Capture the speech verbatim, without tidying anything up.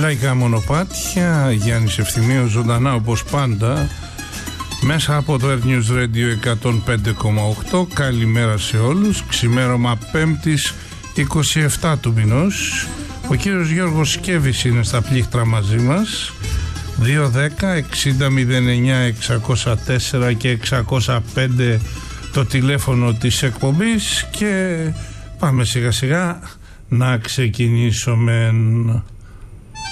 Λαϊκά μονοπάτια, Γιάννης Ευθυμίου ζωντανά όπως πάντα μέσα από το Air News Radio εκατόν πέντε κόμμα οκτώ. Καλημέρα σε όλους. Ξημέρωμα πέμπτης είκοσι επτά του μηνός. Ο κύριος Γιώργος Σκέβης είναι στα πλήκτρα μαζί μας. Δύο δέκα εξήντα μηδέν εννιά εξακόσια τέσσερα και εξακόσια πέντε το τηλέφωνο της εκπομπής. Και πάμε σιγά σιγά να ξεκινήσουμε.